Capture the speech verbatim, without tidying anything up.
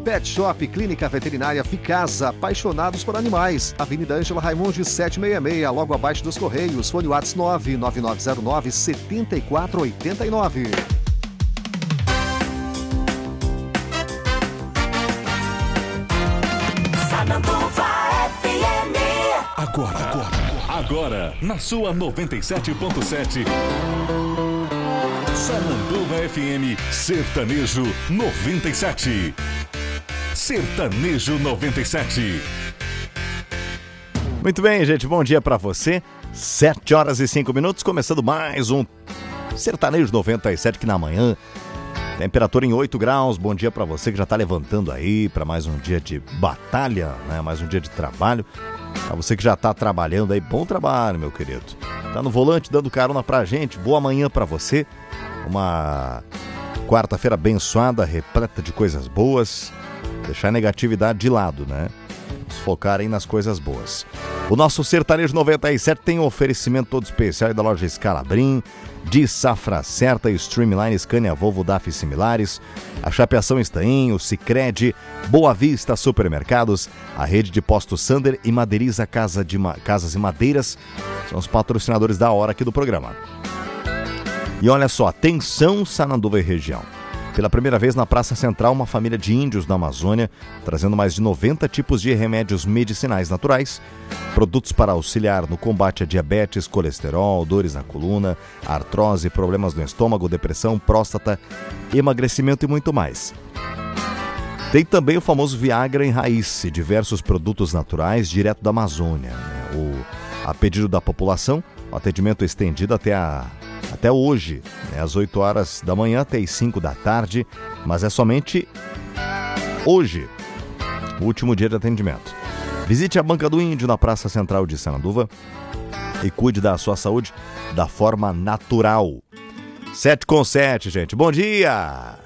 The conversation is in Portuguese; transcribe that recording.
Pet Shop, Clínica Veterinária Ficasa, apaixonados por animais. Avenida Ângela Raimundi setecentos e sessenta e seis, logo abaixo dos Correios. Fone WhatsApp nove nove nove zero nove sete quatro oito nove. Sananduva F M. Agora, agora, agora, na sua noventa e sete ponto sete. Sananduva F M, Sertanejo noventa e sete. Sertanejo noventa e sete. Muito bem, gente, bom dia pra você. sete horas e cinco minutos, começando mais um Sertanejo noventa e sete aqui na manhã. Temperatura em oito graus, bom dia pra você que já tá levantando aí pra mais um dia de batalha, né? Mais um dia de trabalho. Pra você que já tá trabalhando aí, bom trabalho, meu querido. Tá no volante dando carona pra gente, boa manhã pra você. Uma quarta-feira abençoada, repleta de coisas boas. Deixar a negatividade de lado, né? Vamos focar aí nas coisas boas. O nosso Sertanejo noventa e sete tem um oferecimento todo especial da loja Scalabrin, de Safra Certa, Streamline, Scania, Volvo, D A F e similares, a Chapeação Estainho, Sicredi, Boa Vista Supermercados, a rede de postos Sander e Madeiriza Casa de Ma- Casas e Madeiras, são os patrocinadores da hora aqui do programa. E olha só, atenção Sananduva e região. Pela primeira vez na Praça Central, uma família de índios da Amazônia, trazendo mais de noventa tipos de remédios medicinais naturais, produtos para auxiliar no combate a diabetes, colesterol, dores na coluna, artrose, problemas no estômago, depressão, próstata, emagrecimento e muito mais. Tem também o famoso Viagra em raiz e diversos produtos naturais direto da Amazônia. O, a pedido da população, o atendimento é estendido até a Até hoje, né, às oito horas da manhã até às cinco da tarde, mas é somente hoje, o último dia de atendimento. Visite a Banca do Índio na Praça Central de Sananduva e cuide da sua saúde da forma natural. sete com sete, gente. Bom dia!